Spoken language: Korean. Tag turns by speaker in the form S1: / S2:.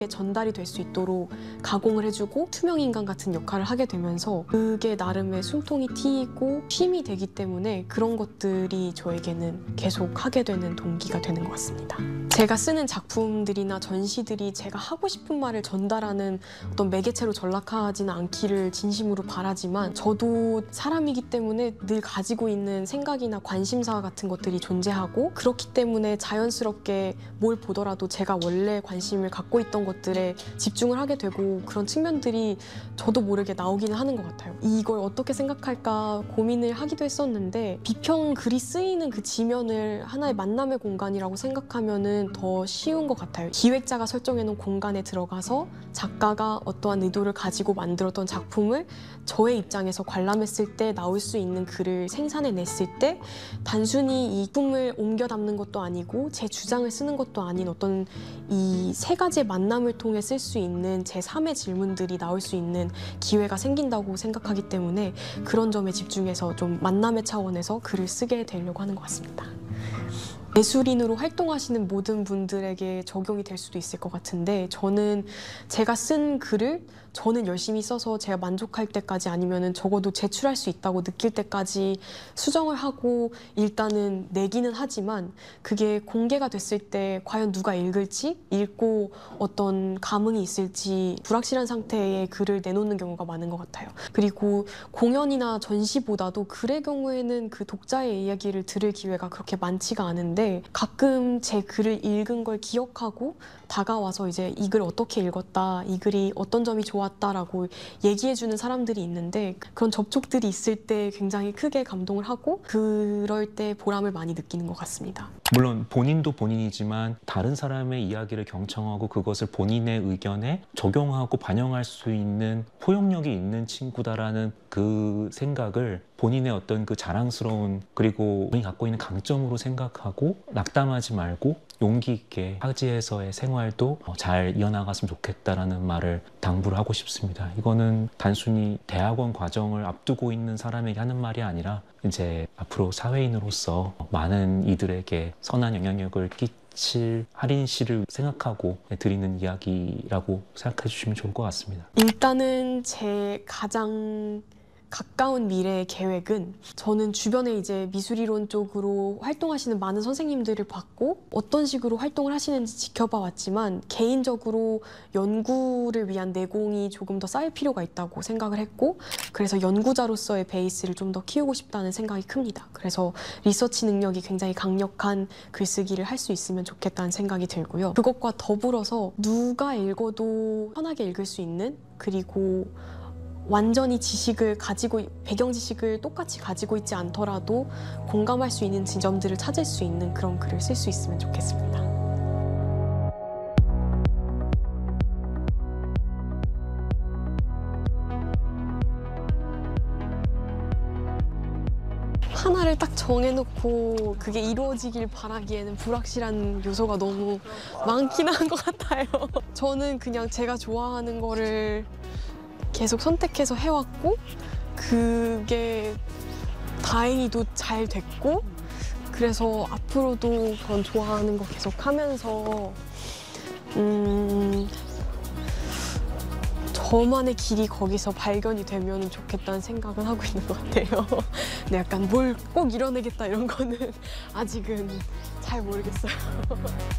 S1: 전달이 될 수 있도록 가공을 해주고 투명인간 같은 역할을 하게 되면서 그게 나름의 숨통이 트이고 쉼이 되기 때문에 그런 것들이 저에게는 계속 하게 되는 동기가 되는 것 같습니다. 제가 쓰는 작품들이나 전시들이 제가 하고 싶은 말을 전달하는 어떤 매개체로 전락하지는 않기를 진심으로 바라지만 저도 사람이기 때문에 늘 가지고 있는 생각이나 관심사 같은 것들이 존재하고 그렇기 때문에 자연스럽게 뭘 보더라도 제가 원래 관심을 갖고 있던 것들에 집중을 하게 되고 그런 측면들이 저도 모르게 나오기는 하는 것 같아요. 이걸 어떻게 생각할까 고민을 하기도 했었는데 비평 글이 쓰이는 그 지면을 하나의 만남의 공간이라고 생각하면은 더 쉬운 것 같아요. 기획자가 설정해놓은 공간에 들어가서 작가가 어떠한 의도를 가지고 만들었던 작품을 저의 입장에서 관람했을 때 나올 수 있는 글을 생산해냈을 때 단순히 이 품을 옮겨 담는 것도 아니고 제 주장을 쓰는 것도 아닌 어떤 이 세 가지의 만남을 통해 쓸 수 있는 제3의 질문들이 나올 수 있는 기회가 생긴다고 생각하기 때문에 그런 점에 집중해서 좀 만남의 차원에서 글을 쓰게 되려고 하는 것 같습니다. 예술인으로 활동하시는 모든 분들에게 적용이 될 수도 있을 것 같은데 저는 제가 쓴 글을 저는 열심히 써서 제가 만족할 때까지 아니면은 적어도 제출할 수 있다고 느낄 때까지 수정을 하고 일단은 내기는 하지만 그게 공개가 됐을 때 과연 누가 읽을지 읽고 어떤 감흥이 있을지 불확실한 상태의 글을 내놓는 경우가 많은 것 같아요. 그리고 공연이나 전시보다도 글의 경우에는 그 독자의 이야기를 들을 기회가 그렇게 많지가 않은데 가끔 제 글을 읽은 걸 기억하고 다가와서 이제 이 글 어떻게 읽었다, 이 글이 어떤 점이 좋았다라고 얘기해주는 사람들이 있는데 그런 접촉들이 있을 때 굉장히 크게 감동을 하고 그럴 때 보람을 많이 느끼는 것 같습니다.
S2: 물론 본인도 본인이지만 다른 사람의 이야기를 경청하고 그것을 본인의 의견에 적용하고 반영할 수 있는 포용력이 있는 친구다라는 그 생각을 본인의 어떤 그 자랑스러운 그리고 본인이 갖고 있는 강점으로 생각하고 낙담하지 말고 용기 있게 타지에서의 생활도 잘 이어나갔으면 좋겠다라는 말을 당부를 하고 싶습니다. 이거는 단순히 대학원 과정을 앞두고 있는 사람에게 하는 말이 아니라 이제 앞으로 사회인으로서 많은 이들에게 선한 영향력을 끼칠 할인 씨를 생각하고 드리는 이야기라고 생각해 주시면 좋을 것 같습니다.
S1: 일단은 제 가장 가까운 미래의 계획은 저는 주변에 이제 미술이론 쪽으로 활동하시는 많은 선생님들을 봤고 어떤 식으로 활동을 하시는지 지켜봐 왔지만 개인적으로 연구를 위한 내공이 조금 더 쌓일 필요가 있다고 생각을 했고 그래서 연구자로서의 베이스를 좀 더 키우고 싶다는 생각이 큽니다. 그래서 리서치 능력이 굉장히 강력한 글쓰기를 할 수 있으면 좋겠다는 생각이 들고요. 그것과 더불어서 누가 읽어도 편하게 읽을 수 있는 그리고 완전히 지식을 가지고 배경 지식을 똑같이 가지고 있지 않더라도 공감할 수 있는 지점들을 찾을 수 있는 그런 글을 쓸 수 있으면 좋겠습니다. 하나를 딱 정해놓고 그게 이루어지길 바라기에는 불확실한 요소가 너무 많긴 한 것 같아요. 저는 그냥 제가 좋아하는 거를 계속 선택해서 해왔고 그게 다행히도 잘 됐고 그래서 앞으로도 그런 좋아하는 거 계속 하면서 저만의 길이 거기서 발견이 되면 좋겠다는 생각은 하고 있는 것 같아요. 근데 약간 뭘 꼭 이뤄내겠다 이런 거는 아직은 잘 모르겠어요.